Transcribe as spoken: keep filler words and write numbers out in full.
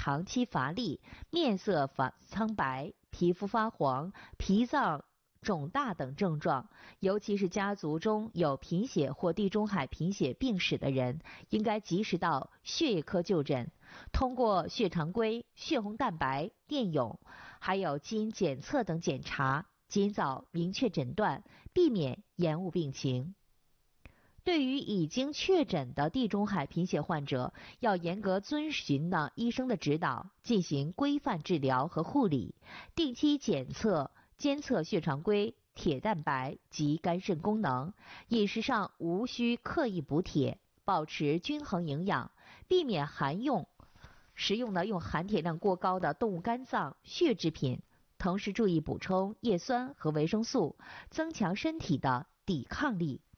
长期乏力、面色发苍白、皮肤发黄、脾脏肿大等症状，尤其是家族中有贫血或地中海贫血病史的人，应该及时到血液科就诊，通过血常规、血红蛋白、电泳，还有基因检测等检查，尽早明确诊断，避免延误病情。对于已经确诊的地中海贫血患者，要严格遵循呢医生的指导，进行规范治疗和护理，定期检测监测血常规、铁蛋白及肝肾功能，饮食上无需刻意补铁，保持均衡营养，避免含用食用呢用含铁量过高的动物肝脏、血制品，同时注意补充叶酸和维生素，增强身体的抵抗力。